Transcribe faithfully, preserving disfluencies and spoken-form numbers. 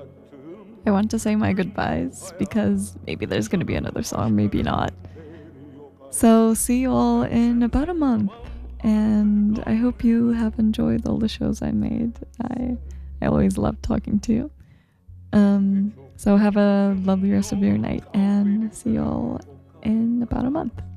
I want to say my goodbyes because maybe there's going to be another song, maybe not. So see you all in about a month, and I hope you have enjoyed all the shows I made. I I always love talking to you. Um, so have a lovely rest of your night, and see you all in about a month.